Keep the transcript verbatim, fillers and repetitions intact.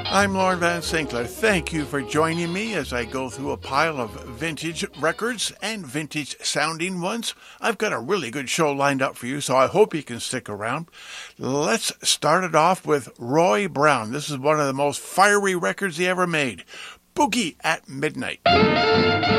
I'm Lorne Van Sinkler. Thank you for joining me as I go through a pile of vintage records and vintage sounding ones. I've got a really good show lined up for you, so I hope you can stick around. Let's start it off with Roy Brown. This is one of the most fiery records he ever made. Boogie at Midnight.